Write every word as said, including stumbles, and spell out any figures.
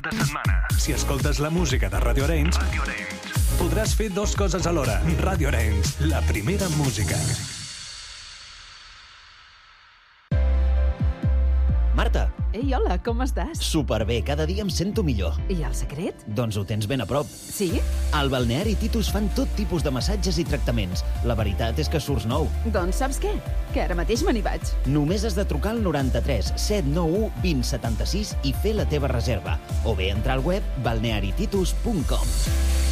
de setmana. Si escoltes la música de Radio Arenys, Radio Arenys, podràs fer dos coses alhora. Radio Arenys, la primera música. Marta. Ei, hola, com estàs? Superbé, cada dia em sento millor. I el secret? Doncs ho tens ben a prop. Sí? Al Balneari Titus fan tot tipus de massatges i tractaments. La veritat és que surts nou. Doncs saps què? Que ara mateix me n'hi vaig. Només has de trucar al noranta-tres set nou u vint setanta-sis i fer la teva reserva. O bé entrar al web balneari titus punt com.